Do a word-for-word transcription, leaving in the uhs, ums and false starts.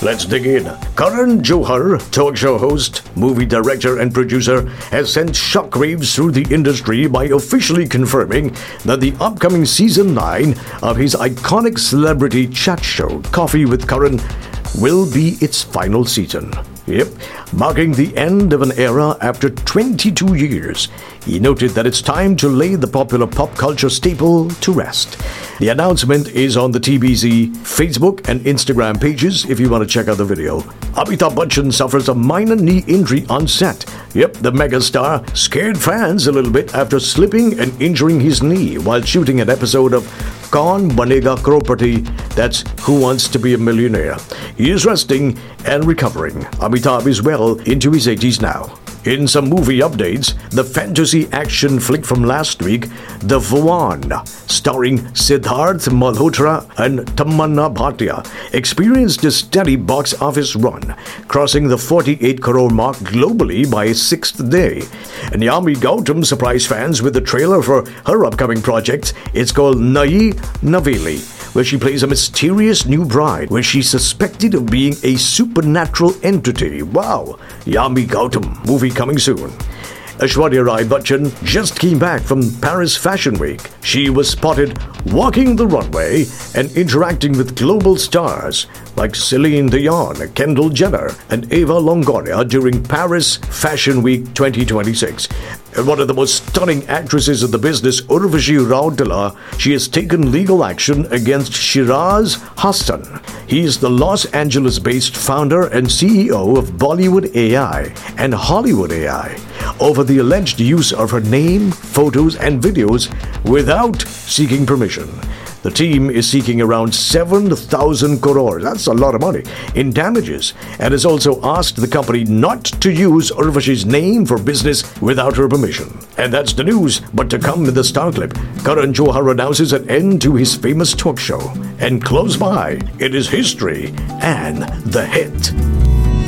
Let's dig in. Karan Johar, talk show host, movie director and producer, has sent shockwaves through the industry by officially confirming that the upcoming season nine of his iconic celebrity chat show, Coffee with Karan, will be its final season. Yep, marking the end of an era after twenty-two years. He noted that it's time to lay the popular pop culture staple to rest. The announcement is on the T B Z Facebook and Instagram pages if you want to check out the video. Amitabh Bachchan suffers a minor knee injury on set. Yep, the megastar scared fans a little bit after slipping and injuring his knee while shooting an episode of Kaun Banega Crorepati, that's Who Wants to Be a Millionaire. He is resting and recovering. Amitabh is well into his eighties now. In some movie updates, the fantasy action flick from last week, The Vawan, starring Siddharth Malhotra and Tamanna Bhatia, experienced a steady box office run, crossing the forty-eight crore mark globally by its sixth day. And Yami Gautam surprised fans with the trailer for her upcoming project. It's called Nayi Naveli, where she plays a mysterious new bride where she's suspected of being a supernatural entity. Wow! Yami Gautam, movie coming soon. Aishwarya Rai Bachchan just came back from Paris Fashion Week. She was spotted walking the runway and interacting with global stars like Celine Dion, Kendall Jenner, and Eva Longoria during Paris Fashion Week twenty twenty-six. And one of the most stunning actresses in the business, Urvashi Rautela, she has taken legal action against Shiraz Hassan. He is the Los Angeles-based founder and C E O of Bollywood A I and Hollywood A I over the alleged use of her name, photos, and videos without seeking permission. The team is seeking around seven thousand crores, that's a lot of money, in damages, and has also asked the company not to use Urvashi's name for business without her permission. And that's the news, but to come in the star clip, Karan Johar announces an end to his famous talk show. And close by, it is history and the hit.